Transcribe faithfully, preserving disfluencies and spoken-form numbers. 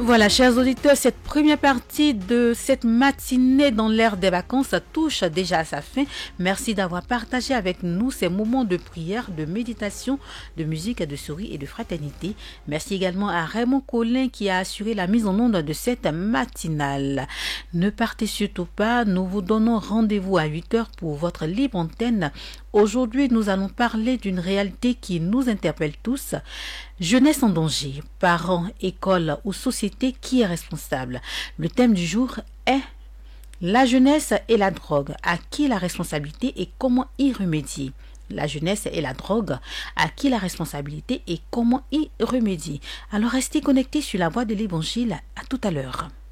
Voilà, chers auditeurs, cette première partie de cette matinée dans l'ère des vacances touche déjà à sa fin. Merci d'avoir partagé avec nous ces moments de prière, de méditation, de musique, de souris et de fraternité. Merci également à Raymond Collin qui a assuré la mise en onde de cette matinale. Ne partez surtout pas, nous vous donnons rendez-vous à huit heures pour votre libre antenne. Aujourd'hui, nous allons parler d'une réalité qui nous interpelle tous. Jeunesse en danger, parents, écoles ou société, qui est responsable? Le thème du jour est la jeunesse et la drogue. À qui la responsabilité et comment y remédier? La jeunesse et la drogue, à qui la responsabilité et comment y remédier? Alors restez connectés sur la voie de l'évangile. À tout à l'heure.